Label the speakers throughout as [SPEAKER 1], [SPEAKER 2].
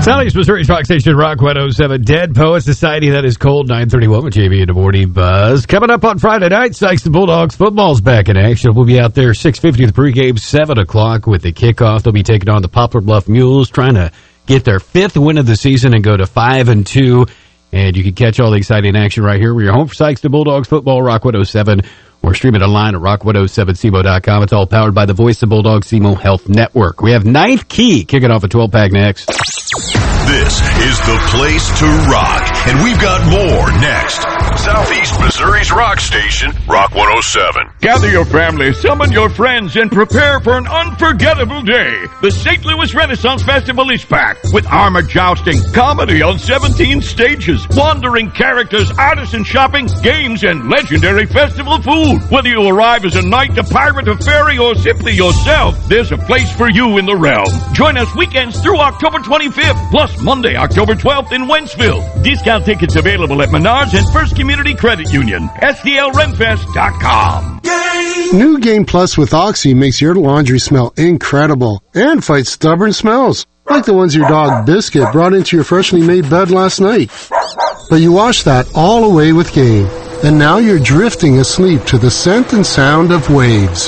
[SPEAKER 1] Southeast Missouri's Rock Station, Rock 107. Dead Poet Society, that is cold. 9:31 with JV in the Morning Buzz. Coming up on Friday night, Sykes the Bulldogs football's back in action. We'll be out there 6:50 the pregame, 7 o'clock with the kickoff. They'll be taking on the Poplar Bluff Mules, trying to get their 5th win of the season and go to 5-2. And you can catch all the exciting action right here. We're your home for Sykes the Bulldogs football, Rock 107. Or stream it online at rock107cmo.com. It's all powered by the Voice of Bulldog SEMO Health Network. We have Ninth Key kicking off a 12-pack next.
[SPEAKER 2] This is the place to rock, and we've got more next. Southeast Missouri's Rock Station, Rock 107.
[SPEAKER 3] Gather your family, summon your friends, and prepare for an unforgettable day. The St. Louis Renaissance Festival is back with armored jousting, comedy on 17 stages, wandering characters, artisan shopping, games, and legendary festival food. Whether you arrive as a knight, a pirate, a fairy, or simply yourself, there's a place for you in the realm. Join us weekends through October 25th, plus Monday, October 12th in Wentzville. Discount tickets available at Menards and First Community Credit Union. STLRenfest.com.
[SPEAKER 4] New Game Plus with Oxy makes your laundry smell incredible and fights stubborn smells, like the ones your dog Biscuit brought into your freshly made bed last night. But you wash that all away with Game, and now you're drifting asleep to the scent and sound of waves.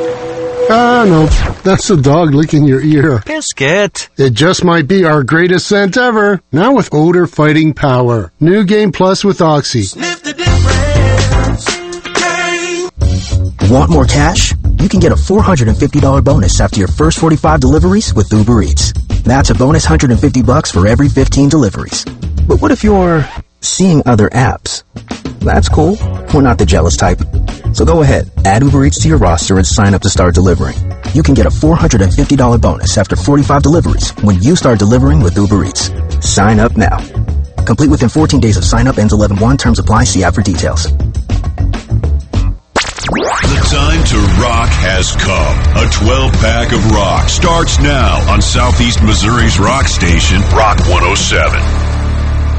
[SPEAKER 4] Ah, no, that's the dog licking your ear.
[SPEAKER 5] Biscuit.
[SPEAKER 4] It just might be our greatest scent ever, now with odor fighting power. New Game Plus with Oxy.
[SPEAKER 6] Sniff the difference. Game.
[SPEAKER 7] Want more cash? You can get a $450 bonus after your first 45 deliveries with Uber Eats. That's a bonus $150 for every 15 deliveries. But what if you're seeing other apps? That's cool. We're not the jealous type. So go ahead, add Uber Eats to your roster and sign up to start delivering. You can get a $450 bonus after 45 deliveries when you start delivering with Uber Eats. Sign up now. Complete within 14 days of sign up. Ends 11/1. Terms apply. See app for details.
[SPEAKER 2] The time to rock has come. A 12-pack of rock starts now on Southeast Missouri's Rock Station, Rock 107.